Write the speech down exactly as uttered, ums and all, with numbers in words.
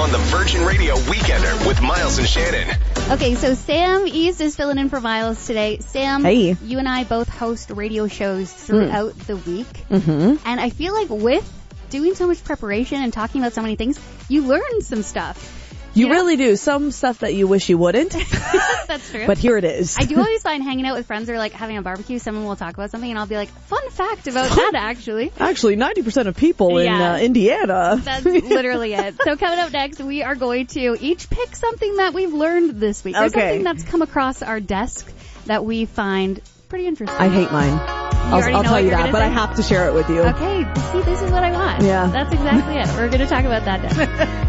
on the Virgin Radio Weekender with Miles and Shannon. Okay, so Sam East is filling in for Miles today. Sam, hey. You and I both host radio shows throughout mm. the week. Mm-hmm. And I feel like with doing so much preparation and talking about so many things, you learn some stuff. You, you know? really do. Some stuff that you wish you wouldn't. That's true. But here it is. I do always find hanging out with friends or like having a barbecue, someone will talk about something and I'll be like, fun fact about that actually. Actually, ninety percent of people yeah. in uh, Indiana. That's literally it. So coming up next, we are going to each pick something that we've learned this week. There's okay. something that's come across our desk that we find pretty interesting. I hate mine. You I'll, I'll tell you that, but say? I have to share it with you. Okay, see, this is what I want. Yeah. That's exactly it. We're going to talk about that next.